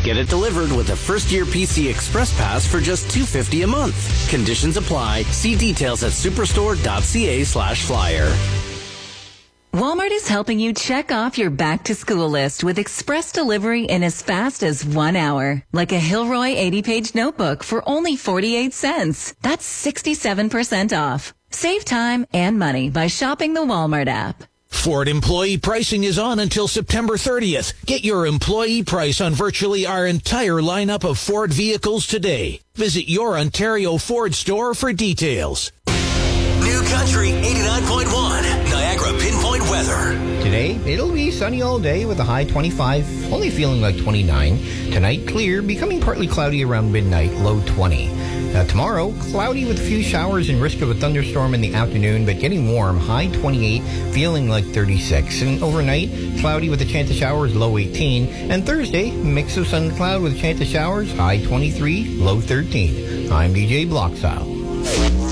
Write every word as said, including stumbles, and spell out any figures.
Get it delivered with a first-year P C Express Pass for just two dollars and fifty cents a month. Conditions apply. See details at superstore.ca slash flyer. Walmart is helping you check off your back-to-school list with express delivery in as fast as one hour. Like a Hilroy eighty-page notebook for only forty-eight cents. That's sixty-seven percent off. Save time and money by shopping the Walmart app. Ford employee pricing is on until September thirtieth. Get your employee price on virtually our entire lineup of Ford vehicles today. Visit your Ontario Ford store for details. New Country eighty-nine point one, Niagara Pinpoint Weather. Today, it'll be sunny all day with a high twenty-five, only feeling like twenty-nine. Tonight, clear, becoming partly cloudy around midnight, low twenty. Uh, tomorrow, cloudy with a few showers and risk of a thunderstorm in the afternoon, but getting warm, high twenty-eight, feeling like thirty-six. And overnight, cloudy with a chance of showers, low eighteen. And Thursday, mix of sun and cloud with a chance of showers, high twenty-three, low thirteen. I'm D J Blocksile.